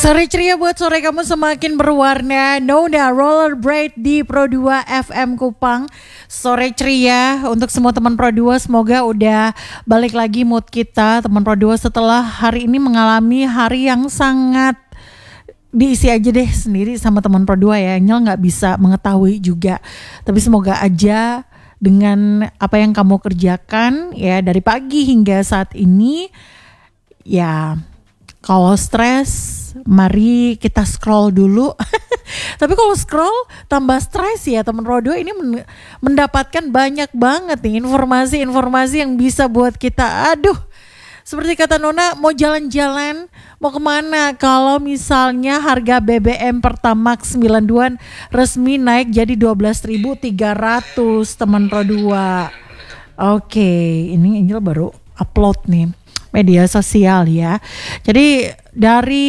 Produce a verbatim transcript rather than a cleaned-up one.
Sore ceria buat sore kamu semakin berwarna. Nona Rollerblade di Pro dua F M Kupang. Sore ceria untuk semua teman Pro dua. Semoga udah balik lagi mood kita teman Pro dua setelah hari ini mengalami hari yang sangat diisi aja deh sendiri sama teman Pro dua ya. Nyel gak bisa mengetahui juga. Tapi semoga aja dengan apa yang kamu kerjakan ya dari pagi hingga saat ini ya, kalau stres mari kita scroll dulu. Tapi kalau scroll tambah stres ya teman Pro dua ini men- mendapatkan banyak banget nih informasi-informasi yang bisa buat kita aduh. Seperti kata Nona, mau jalan-jalan, mau kemana? Kalau misalnya harga B B M Pertamax sembilan puluh dua resmi naik jadi dua belas ribu tiga ratus teman Pro dua. Oke, ini Angel baru upload nih media sosial ya. Jadi dari